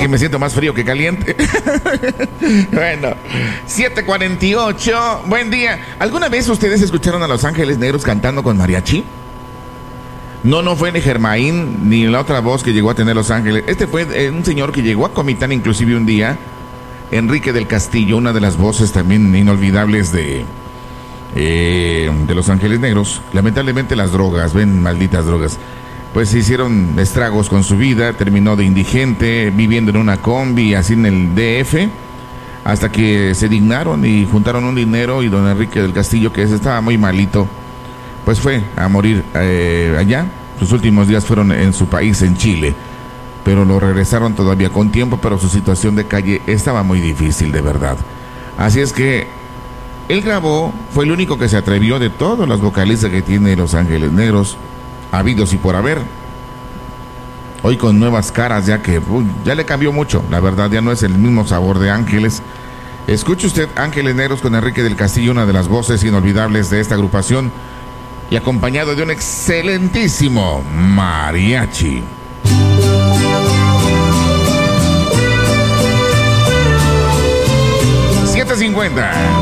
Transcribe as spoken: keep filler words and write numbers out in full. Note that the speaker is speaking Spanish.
que me siento más frío que caliente. Bueno, siete cuarenta y ocho. Buen día. ¿Alguna vez ustedes escucharon a Los Ángeles Negros cantando con mariachi? No, no fue ni Germain ni la otra voz que llegó a tener Los Ángeles. Este fue eh, un señor que llegó a Comitán inclusive un día, Enrique del Castillo, una de las voces también inolvidables de, eh, de Los Ángeles Negros. Lamentablemente las drogas, ven, malditas drogas, pues se hicieron estragos con su vida. Terminó de indigente, viviendo en una combi, así en el D F, hasta que se dignaron y juntaron un dinero, y don Enrique del Castillo, que estaba muy malito, pues fue a morir eh, allá. Sus últimos días fueron en su país, en Chile, pero lo regresaron todavía con tiempo, pero su situación de calle estaba muy difícil, de verdad. Así es que él grabó, fue el único que se atrevió de todos los vocalistas que tiene Los Ángeles Negros, habidos y por haber. Hoy con nuevas caras, ya que uy, ya le cambió mucho, la verdad, ya no es el mismo sabor de Ángeles. Escuche usted Ángeles Negros con Enrique del Castillo, una de las voces inolvidables de esta agrupación, y acompañado de un excelentísimo mariachi. siete cincuenta.